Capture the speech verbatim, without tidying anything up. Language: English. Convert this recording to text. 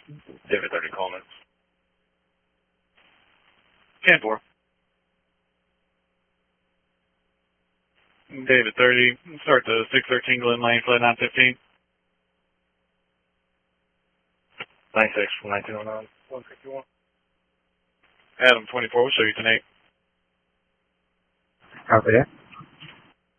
David thirty Coleman. ten four. David thirty, start to six thirteen Glen Lane, flight nine fifteen. nine six from nineteen oh nine, one fifty-one. Adam twenty-four, we'll show you tonight. Copy that.